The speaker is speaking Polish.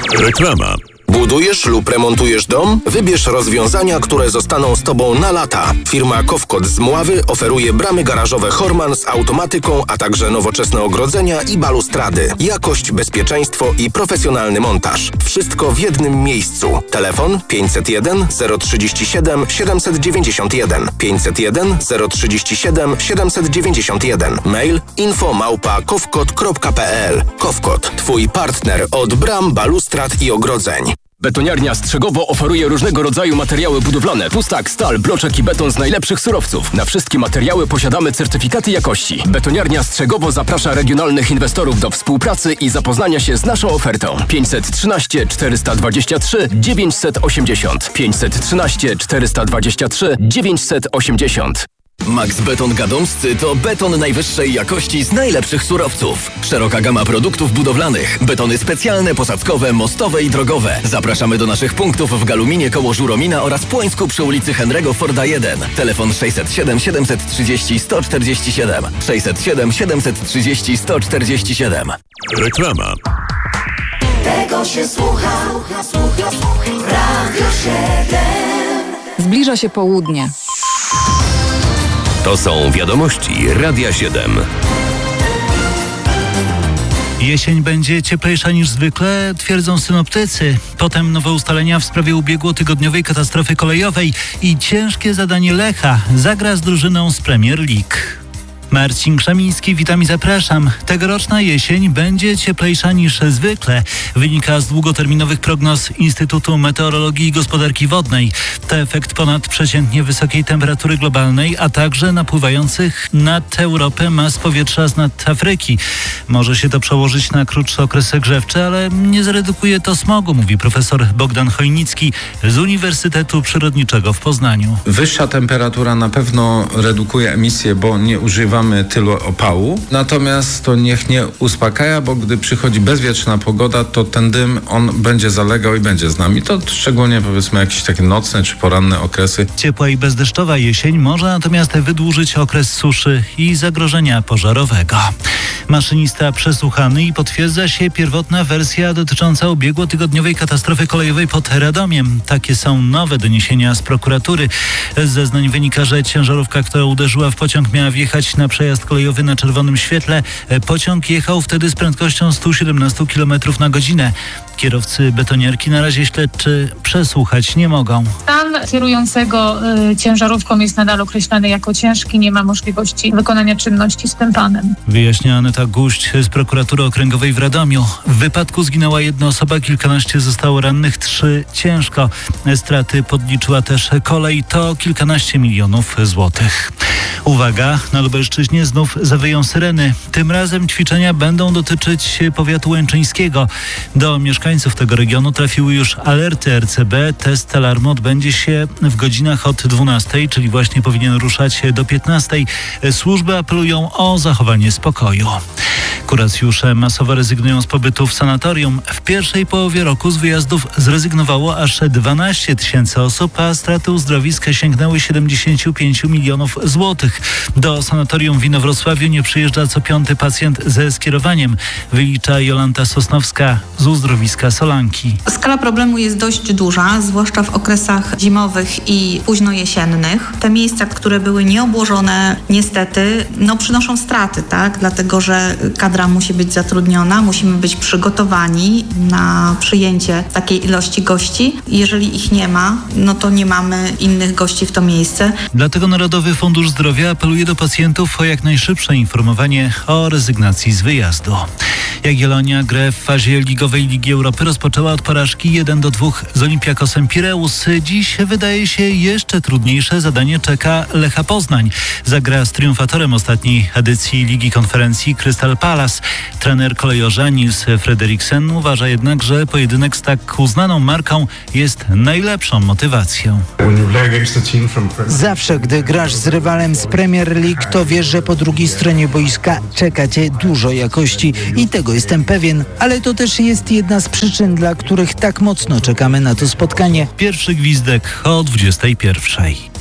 Reklama. Budujesz lub remontujesz dom? Wybierz rozwiązania, które zostaną z Tobą na lata. Firma Kowkot z Mławy oferuje bramy garażowe Horman z automatyką, a także nowoczesne ogrodzenia i balustrady. Jakość, bezpieczeństwo i profesjonalny montaż. Wszystko w jednym miejscu. Telefon 501 037 791 501 037 791. Mail info@kowkot.pl. Kowkot. Twój partner od bram, balustrad i ogrodzeń. Betoniarnia Strzegowo oferuje różnego rodzaju materiały budowlane. Pustak, stal, bloczek i beton z najlepszych surowców. Na wszystkie materiały posiadamy certyfikaty jakości. Betoniarnia Strzegowo zaprasza regionalnych inwestorów do współpracy i zapoznania się z naszą ofertą. 513 423 980 513 423 980. Max Beton Gadomscy to beton najwyższej jakości z najlepszych surowców. Szeroka gama produktów budowlanych. Betony specjalne, posadzkowe, mostowe i drogowe. Zapraszamy do naszych punktów w Galuminie koło Żuromina oraz Płońsku przy ulicy Henry'ego Forda 1. Telefon 607 730 147. 607 730 147. Reklama. Tego się słucha. Radio 7. Zbliża się południe. To są wiadomości Radia 7. Jesień będzie cieplejsza niż zwykle, twierdzą synoptycy. Potem nowe ustalenia w sprawie ubiegłotygodniowej katastrofy kolejowej i ciężkie zadanie Lecha zagra z drużyną z Premier League. Marcin Krzemiński, witam i zapraszam. Tegoroczna jesień będzie cieplejsza niż zwykle. Wynika z długoterminowych prognoz Instytutu Meteorologii i Gospodarki Wodnej. To efekt ponadprzeciętnie wysokiej temperatury globalnej, a także napływających nad Europę mas powietrza z nad Afryki. Może się to przełożyć na krótsze okresy grzewcze, ale nie zredukuje to smogu, mówi profesor Bogdan Chojnicki z Uniwersytetu Przyrodniczego w Poznaniu. Wyższa temperatura na pewno redukuje emisję, bo nie używamy tylu opału. Natomiast to niech nie uspokaja, bo gdy przychodzi bezwietrzna pogoda, to ten dym, on będzie zalegał i będzie z nami. To szczególnie powiedzmy jakieś takie nocne czy poranne okresy. Ciepła i bezdeszczowa jesień może natomiast wydłużyć okres suszy i zagrożenia pożarowego. Maszynista przesłuchany i potwierdza się pierwotna wersja dotycząca ubiegłotygodniowej katastrofy kolejowej pod Radomiem. Takie są nowe doniesienia z prokuratury. Z zeznań wynika, że ciężarówka, która uderzyła w pociąg, miała wjechać na przejazd kolejowy na czerwonym świetle. Pociąg jechał wtedy z prędkością 117 km na godzinę. Kierowcy betoniarki na razie śledczy przesłuchać nie mogą. Stan kierującego ciężarówką jest nadal określany jako ciężki. Nie ma możliwości wykonania czynności z tym panem. Wyjaśnia Aneta Guść z prokuratury okręgowej w Radomiu. W wypadku zginęła jedna osoba, kilkanaście zostało rannych, 3 ciężko. Straty podliczyła też kolej, to kilkanaście milionów złotych. Uwaga, na Lubelszczyźnie znów zawyją syreny. Tym razem ćwiczenia będą dotyczyć powiatu łęczyńskiego. Do mieszkańców tego regionu trafiły już alerty RCB. Test alarmu odbędzie się w godzinach od 12, czyli właśnie powinien ruszać do 15. Służby apelują o zachowanie spokoju. Kuracjusze masowo rezygnują z pobytu w sanatorium. W pierwszej połowie roku z wyjazdów zrezygnowało aż 12 tysięcy osób, a straty uzdrowisk sięgnęły 75 milionów złotych. Do sanatorium w Inowrocławiu nie przyjeżdża co 5. pacjent ze skierowaniem, wylicza Jolanta Sosnowska z uzdrowiska Solanki. Skala problemu jest dość duża, zwłaszcza w okresach zimowych i późnojesiennych. Te miejsca, które były nieobłożone, niestety, przynoszą straty, tak? Dlatego, że kadra musi być zatrudniona, musimy być przygotowani na przyjęcie takiej ilości gości. Jeżeli ich nie ma, to nie mamy innych gości w to miejsce. Dlatego Narodowy Fundusz Zdrowia apeluje do pacjentów o jak najszybsze informowanie o rezygnacji z wyjazdu. Jagiellonia grę w fazie ligowej Ligi Europy rozpoczęła od porażki 1-2 z Olympiakosem Pireus. Dziś wydaje się jeszcze trudniejsze zadanie czeka Lecha Poznań. Zagra z triumfatorem ostatniej edycji Ligi Konferencji Crystal Palace. Trener kolejorza Nils Frederiksen uważa jednak, że pojedynek z tak uznaną marką jest najlepszą motywacją. Zawsze, gdy grasz z rywalem z Premier League, to wiesz, że po drugiej stronie boiska czeka cię dużo jakości i tego jestem pewien, ale to też jest jedna z przyczyn, dla których tak mocno czekamy na to spotkanie. Pierwszy gwizdek o 21:00.